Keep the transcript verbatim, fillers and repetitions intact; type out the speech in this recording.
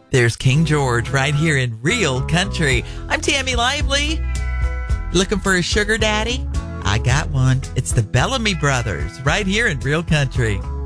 There's King George right here in Real Country. I'm Tammy Lively. Looking for a sugar daddy? I got one. It's the Bellamy Brothers right here in Real Country.